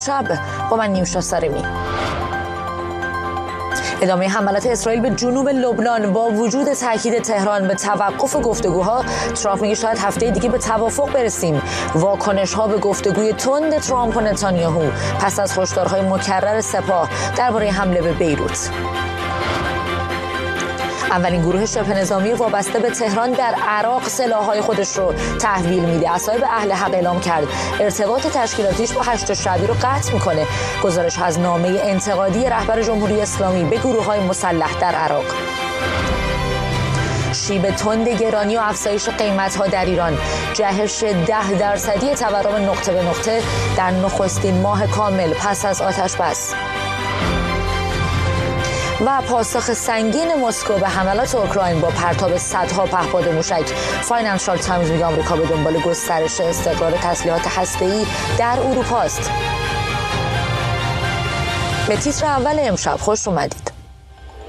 شب با من نیوشا سارمی. ادامه حملات اسرائیل به جنوب لبنان با وجود تاکید تهران به توقف گفتگوها، ترامپ میگه شاید هفته دیگه به توافق برسیم. واکنش‌ها به گفتگوی تند ترامپ و نتانیاهو پس از هشدارهای مکرر سپاه درباره حمله به بیروت. اولین گروه شبه نظامی وابسته به تهران در عراق سلاح‌های خودش رو تحویل میده. اصحاب اهل حق اعلام کرد ارتباط تشکیلاتیش با هشت شعبی رو قطع میکنه. گزارش از نامه انتقادی رهبر جمهوری اسلامی به گروه‌های مسلح در عراق. شیب تند گرانی و افزایش قیمت‌ها در ایران، جهش 10% تورم نقطه به نقطه در نخستین ماه کامل پس از آتش بس. و پاسخ سنگین مسکو به حملات اوکراین با پرتاب صدها پهپاد موشک. فاینانشال تایمز میگه آمریکا به دنبال گسترش استقرار تسلیحات هسته‌ای در اروپا است. به تیتر اول امشب خوش اومدید.